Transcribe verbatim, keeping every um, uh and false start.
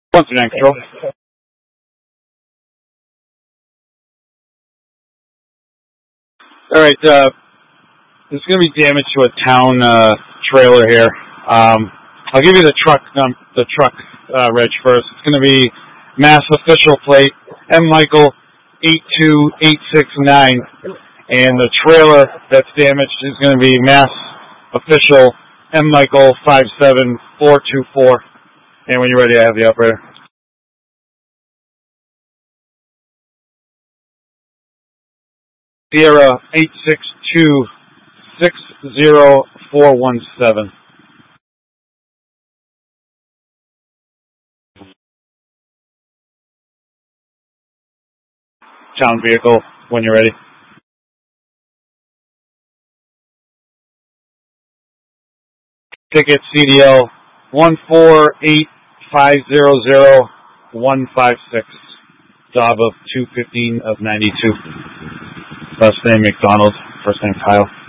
Once again, control. All right, uh, there's going to be damage to a town uh, trailer here. Um, I'll give you the truck um, the truck uh, reg first. It's going to be Mass Official Plate M Michael eight two eight six nine, and the trailer that's damaged is going to be Mass Official M Michael five seven four two four. And when you're ready, I have the operator. Sierra eight six two six zero four one seven. Town vehicle, when you're ready. Ticket C D L one four eight five zero zero one five six. Job of two fifteen of ninety two. Last name McDonald, first name Kyle.